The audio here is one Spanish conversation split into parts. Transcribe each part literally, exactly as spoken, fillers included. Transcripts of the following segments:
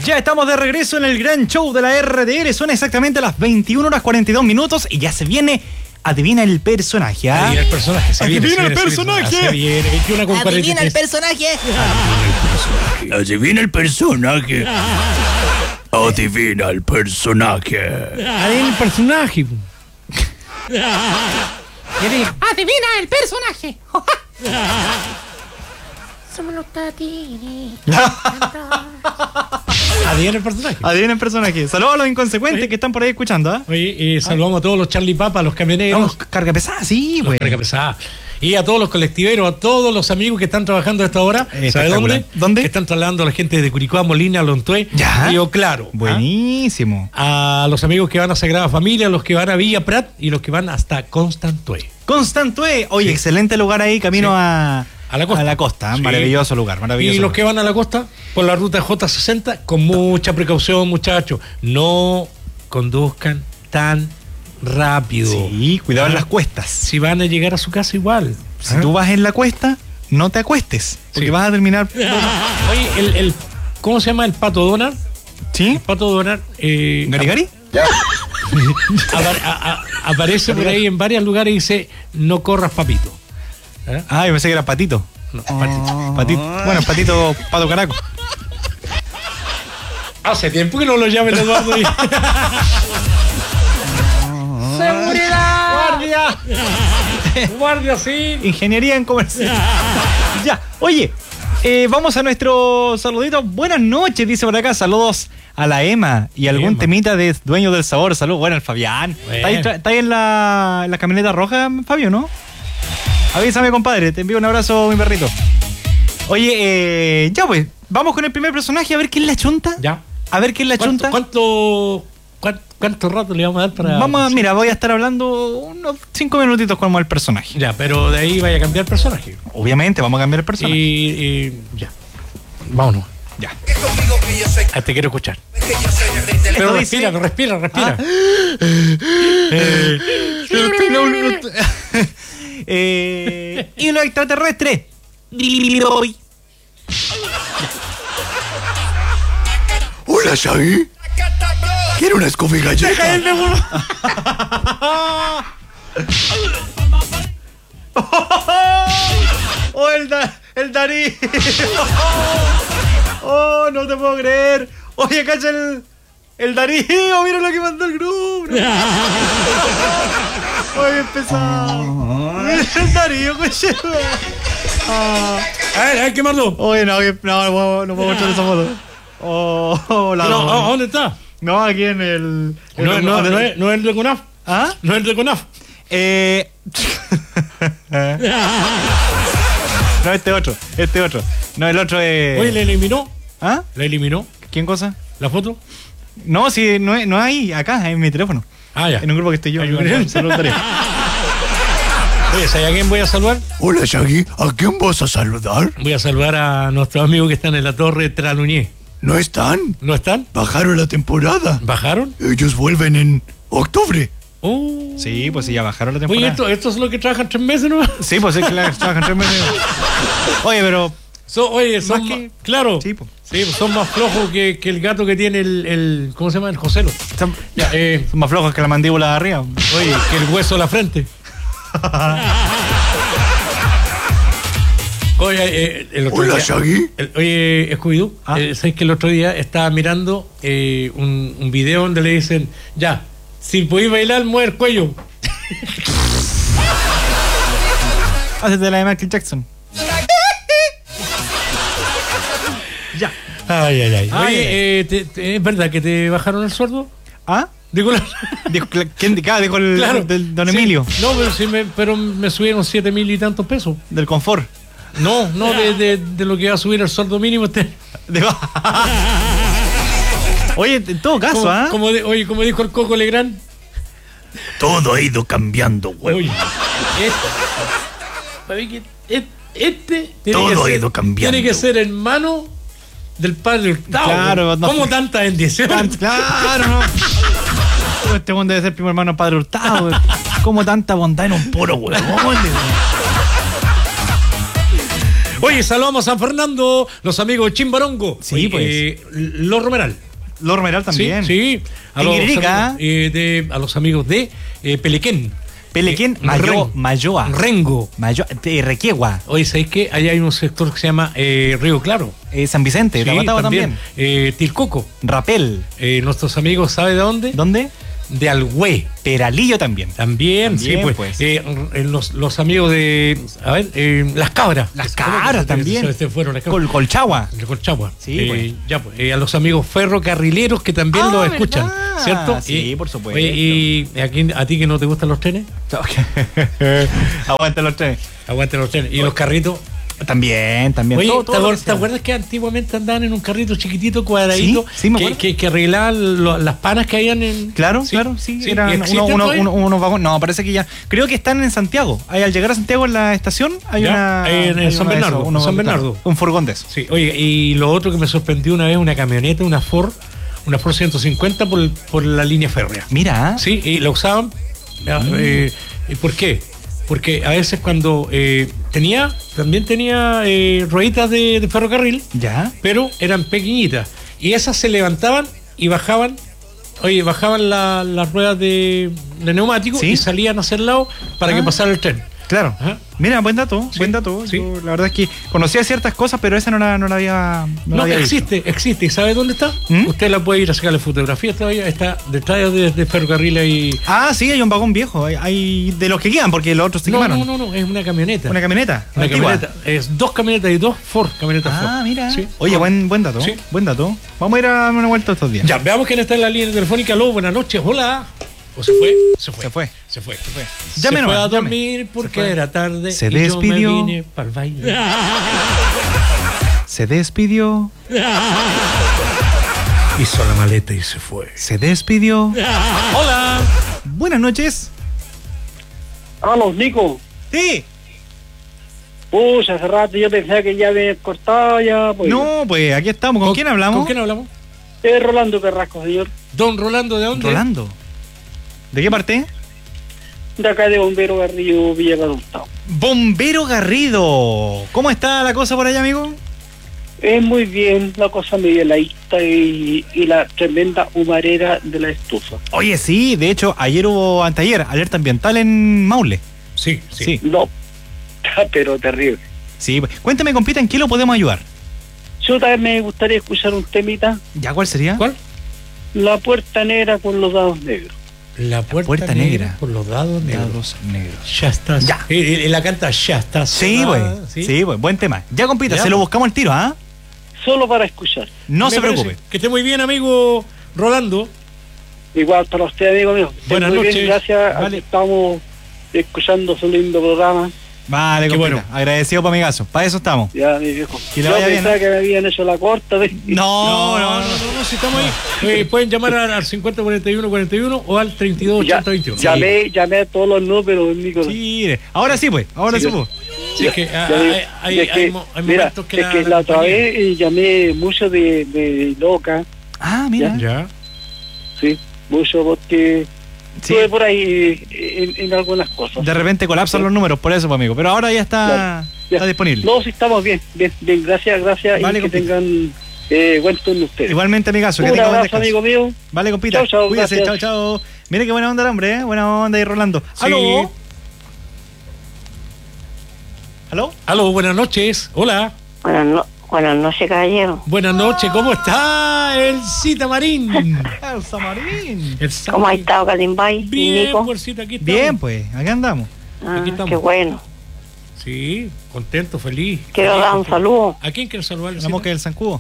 Ya estamos de regreso en el gran show de la R T R. Son exactamente las veintiuna horas cuarenta y dos minutos y ya se viene Adivina el personaje. ¿Ah? Adivina el personaje. Se viene, Adivina se el viene, personaje. Se viene. veintiuna con Adivina el cuarenta y tres. personaje. Adivina el personaje. Adivina el personaje. Adivina el personaje. Adivina el personaje. Somos los tatines. Adivina el personaje. Adivina el personaje. Saludos a los inconsecuentes Oye. que están por ahí escuchando. ¿Ah? Oye, eh, saludamos a todos los Charlie Papa, a los camioneros, Vamos, carga pesada, sí, los güey. carga pesada. Y a todos los colectiveros, a todos los amigos que están trabajando a esta hora. ¿Sabe Espectacular. dónde? ¿Dónde? Que están trasladando a la gente de Curicó, Molina, Lontué, Ya. Río Claro. ¿ah? Buenísimo. A los amigos que van a Sagrada Familia, los que van a Villa Prat y los que van hasta Constantué. Constantué. Oye, Sí. excelente lugar ahí, camino Sí. a, A la costa. A la costa. Sí. Maravilloso lugar, maravilloso Y los lugar. que van a la costa, por la ruta J sesenta, con mucha precaución, muchachos. No conduzcan tan rápido. Sí, cuidado en Ah. las cuestas. Si van a llegar a su casa igual. Si ¿Ah? tú vas en la cuesta, no te acuestes, porque Sí. vas a terminar... Oye, el, el- ¿cómo se llama el Pato Donald? ¿Sí? El Pato Donald. Eh, ¿Gari Gari? apar- a- a- aparece por ahí en varios lugares y dice: no corras, papito. ¿Eh? Ah, yo pensé que era Patito. No, patito. Patito. Bueno, Patito, Pato Caraco. Hace tiempo que no lo llamen Eduardo. y- ¡Seguridad! ¡Guardia! ¡Guardia, sí! Ingeniería en comercio. Ya, oye, eh, vamos a nuestro saludito. Buenas noches, dice por acá. Saludos a la Emma y algún Emma. temita de Dueño del Sabor. Saludos, bueno, el Fabián. Bueno. ¿Está ahí, tra- está ahí en, la, en la camioneta roja, Fabio, no? Avísame, compadre. Te envío un abrazo, mi perrito. Oye, eh, ya pues, vamos con el primer personaje a ver quién la chunta. Ya. A ver quién la ¿Cuánto, chunta. cuánto, cuán- cuánto rato le vamos a dar para...? Vamos a, mira, voy a estar hablando unos cinco minutitos como el personaje. Ya, pero de ahí vaya a cambiar personaje. Obviamente, vamos a cambiar el personaje. Y, y ya. Vámonos. Ya. Ah, te quiero escuchar. Pero Pero dice- respira, respira, respira. eh, y lo extraterrestre. Hola, Shaggy. ¿Quiere una escoba y galleta? ¡Oh, el, da, el Darí! ¡Oh, no te puedo creer! Oye, cacha el, el Darío, mira lo que mandó el grupo. Oye, empezado. Mira el Darío, coche. Ah. A ver, a ver, ¿qué mandó? Oye, no, que- no, no, puedo- no puedo mostrar esa foto. Oh, oh, la No, ¿a dónde está? No, aquí en el... en No, el- no, no, es, no es el de CONAF. ¿Ah? No es el de CONAF. Eh... no, este otro, este otro. No, el otro es... Oye, ¿le eliminó? ¿Ah? ¿Le eliminó ¿Quién cosa? la foto? No, si no es, no hay acá, en mi teléfono. Ah, ya. En un grupo que estoy yo. Hay un- Saludos, Darío. Oye, ¿sabes a quién voy a saludar? Hola, Shaggy. ¿A quién vas a saludar? Voy a saludar a nuestros amigos que están en la Torre Traluñé. ¿No están? ¿No están? Bajaron la temporada. ¿Bajaron? Ellos vuelven en octubre. Oh. Sí, pues sí, ya bajaron la Oye, temporada. esto, esto es lo que trabajan tres meses, ¿no? Sí, pues es que la trabajan tres meses. Oye, pero... So, oye, son Más más que- claro. Sí, po. Sí, son más flojos que, que el gato que tiene el, el ¿cómo se llama? El Joselo. Son, Ya, eh, son más flojos que la mandíbula de arriba. oye, que el hueso de la frente. Oye, eh, el otro Hola, día, Shaggy. el- oye, Scooby-Doo, Ah. eh, ¿sabes que el otro día estaba mirando eh, un, un video donde le dicen, ya, si podéis bailar, mueve el cuello? Hácete la de Michael Jackson. Ya. Ay, ay, ay. Ay, Oye, ay. eh, te- te- ¿es verdad que te bajaron el sueldo? ¿Ah? Digo, la- Dijo, ¿quién ah, dijo el claro. del don Sí. Emilio? No, pero, sí me, pero me subieron siete mil y tantos pesos. Del confort. No, no, de, de, de lo que va a subir el sueldo mínimo. Este. De- Oye, en todo caso, Como, ¿ah? como de- oye, como dijo el Coco Legrand. Todo ha ido cambiando, huevo. Oye, este, para mí que et- este tiene Todo que ha ser, ido cambiando. tiene que ser hermano del padre Hurtado. Claro, no- ¿Cómo tanta bendición? Tan- Claro, no. Pero este mundo debe ser primo hermano Padre Hurtado. güey. ¿Cómo tanta bondad en un puro huevón? Oye, saludamos a San Fernando, los amigos de Chimbarongo. Sí, Oye, pues. eh, Los Romeral. Los Romeral también. Sí, sí. A En los, Guiririca. amigos, eh, de, a los amigos de eh, Pelequén. Pelequén, Eh, Mayo, Ren- Mayoa. Rengo. Mayo, de Requegua. Oye, ¿sabéis qué? Allá hay un sector que se llama eh, Río Claro. Eh, San Vicente, Sí, Tahuatahua también. Eh, Tilcoco. Rapel. Eh, nuestros amigos, ¿sabe de dónde? ¿Dónde? De Alhué. Peralillo también. También, También, sí, pues. pues. Eh, eh, los, los amigos de. A ver, eh, Las Cabras. Las ¿Cómo que Cabras se- también. se- se fueron las Cabras? Col, Colchagua. De Colchagua. Sí, Eh, pues. Ya, pues. eh, a los amigos ferrocarrileros que también Ah, los escuchan, ¿verdad? ¿cierto? Sí, Y- por supuesto. Oye, y aquí, a ti que no te gustan los trenes, Aguanta los trenes. aguante los trenes. Y los carritos. También, también. Oye, Todo- ¿te, todo lo acuer- que ¿te sea. acuerdas que antiguamente andaban en un carrito chiquitito, cuadradito? Sí, sí, me que, acuerdo. que, que arreglaban lo- las panas que habían en. Claro, Sí, claro, sí. sí, eran ¿y existen uno- uno- todavía? uno- unos vagones. No, parece que ya. Creo que están en Santiago. Ahí, al llegar a Santiago en la estación hay Ya, una. ahí en hay San uno de Bernardo, esos, uno- San claro, Bernardo. un furgón de eso. Sí, oye, y lo otro que me sorprendió una vez, una camioneta, una Ford, una Ford ciento cincuenta por, por la línea férrea. Mira. Sí, y la usaban. eh, ¿Y por qué? Porque a veces cuando eh, tenía, también tenía eh, rueditas de, de ferrocarril, Ya. pero eran pequeñitas. Y esas se levantaban y bajaban, oye, bajaban la- las ruedas de, de neumático ¿Sí? y salían hacia el lado para Ah. que pasara el tren. Claro. Ajá. Mira, buen dato, Sí, buen dato. sí. Yo, la verdad es que conocía ciertas cosas, pero esa no la, no la había. No, No, la había visto. existe, existe. ¿Y sabe dónde está? ¿Mm? Usted la puede ir a sacarle fotografías todavía. Está detrás de, de ferrocarril ahí. Ah, sí, hay un vagón viejo. Hay, hay de los que quedan, porque los otros se No, quemaron. no, no, no, es una camioneta. Una camioneta. Una antigua. camioneta. Es dos camionetas y dos Ford, camionetas Ford. Ah, mira. Sí. Oye, buen, buen dato. Sí. Buen dato. Vamos a ir a dar una vuelta estos días. Ya, veamos quién está en la línea telefónica. Aló, buenas noches. Hola. ¿O se fue? Se fue. Se fue. Se fue. Se fue. Llame se fue nomás, a dormir llame. porque Se fue. era tarde. Se y despidió. Yo me vine para el baile. Se despidió. Hizo la maleta y se fue. Se despidió. Hola. Buenas noches. Aló, Nico. Sí. Pucha, hace rato yo pensaba que ya me cortado ya. Pues. No, pues aquí estamos. ¿Con, quién hablamos? ¿Con quién hablamos? Es Rolando Carrasco, señor. Don Rolando, ¿de dónde? Rolando. ¿De qué parte? De acá de Bombero Garrido, Villa Gustavo. Bombero Garrido. ¿Cómo está la cosa por allá, amigo? Es muy bien la cosa media laísta y, y la tremenda humarera de la estufa. Oye, sí, de hecho, ayer hubo, anteayer, alerta ambiental en Maule. Sí, sí. Sí, No, pero terrible. sí. Cuéntame, compita, ¿en qué lo podemos ayudar? Yo también me gustaría escuchar un temita. ¿Ya cuál sería? ¿Cuál? La puerta negra con los dados negros. La puerta, puerta negra. negra. Por los dados negros. Dados negros. Ya está. Ya. Y, y- y la canta ya está. Sí, sonada, güey. Sí, güey. Buen tema. Ya, compita, Ya, se lo pues. buscamos al tiro, ¿ah? Solo para escuchar. No Me se parece. preocupe. Que esté muy bien, amigo Rolando. Igual para usted, amigo mío. Estén Buenas muy bien, noches. gracias. Vale. Aquí estamos escuchando su lindo programa. Vale, Qué compita. bueno. Agradecido para mi caso. Para eso estamos. Ya, mi viejo. Que le Yo vaya bien, pensaba ¿eh? que me habían hecho la corta. ¿ves? No, no, no. no, no, si estamos ahí. Eh, pueden llamar al, al cincuenta cuarenta y uno cuarenta y uno o al treinta y dos Ya, ochenta veintiuno. llamé, llamé a todos los números, Nico. Sí, mire. Ahora sí, pues. Ahora sí, Sí, pues. Sí, es que Ya, ah, ya, hay, hay- es que, hay mo- hay mira, momentos que es que la otra compañía- vez eh, llamé mucho de, de loca, Ah, mira. Ya. sí, mucho porque Sí. estuve por ahí eh, en, en algunas cosas. De repente colapsan los números, por eso, pues, amigo. Pero ahora ya está, Claro. Ya. está disponible. No, sí, estamos bien, bien, bien, gracias, gracias, Vale, y que compita. tengan eh, buen turno ustedes. Igualmente, amigazo. Que Un tenga buen abrazo, descanso. amigo mío. Vale, compita. Chao, chao, Cuídase, chao, gracias. chao. Mire qué buena onda el hombre, ¿eh? Buena onda ahí, Rolando. Sí. ¿Aló? ¿Aló? Aló, buenas noches. Hola. Buenas, no- buenas noches, caballero. Buenas noches. ¿Cómo está el Cita Marín? El Samarín. El ¿Cómo ha Samarín. estado Calimbay y Bien, Nico? Puercita, aquí estamos. Bien, pues. Acá andamos. Ah, aquí estamos. qué bueno. Sí, contento, feliz. Quiero Feliz, dar un contento. saludo ¿A quién quiere saludar? La mosca del zancudo.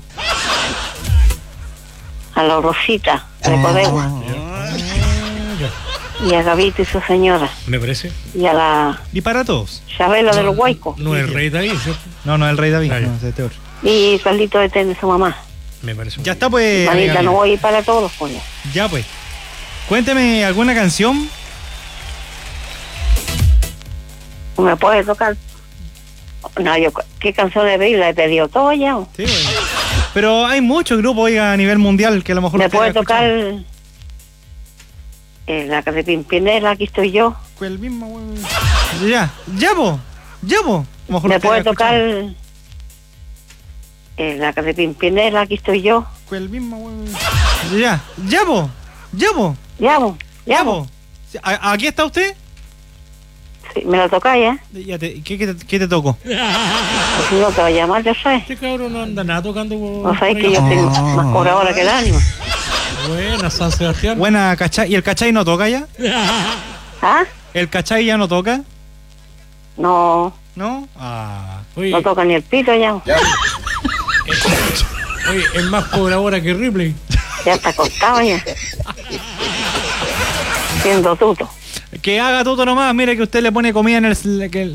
a la Rosita de Codegua y a Gavito y su señora Me parece. y a la Y para todos. Chabela de los Huaycos No es el rey David, ¿cierto? No, no, el rey David. Ah, ya. No, ese es este otro. y Carlito de Ten de su mamá. Me parece. muy Ya bien. está, pues. Manita, amiga no mía. voy a ir para todos, pues. Ya, pues. Cuénteme alguna canción. ¿Me puede tocar? No, yo, ¿qué canción de Biblia? He pedido todo ya. Sí, pues. Pero hay muchos grupos, oiga, a nivel mundial que a lo mejor. ¿Me usted puede ha tocar escuchado. eh, la de Pimpinela? Aquí estoy yo. El mismo, güey. Ya, ya, po. Ya, po. A lo mejor ¿Me usted puede la ha tocar escuchado. Eh, la de Pimpinela, aquí estoy yo. Con el mismo, weón. Ya, ya, po. Ya, po. Ya, po, ya, Ya, po. po. ¿A- ¿Aquí está usted? Sí, me lo tocáis, ¿eh? Ya te- ¿qué, qué te, qué te tocó? Pues si no te va a llamar, ya sabes. Este cabrón no anda nada tocando. No sabes que yo tengo más cobradora que el ánimo. Buena, San Sebastián. Buena, ¿cachai? ¿Y el cachai no toca ya? ¿Ah? ¿El cachai ya no toca? No, ¿No? Ah. Oye, no toca ni el pito ya. oye, es más cobradora que Ripley. Ya está acostado ya. Siendo tuto. Que haga todo nomás, mire que usted le pone comida en el... que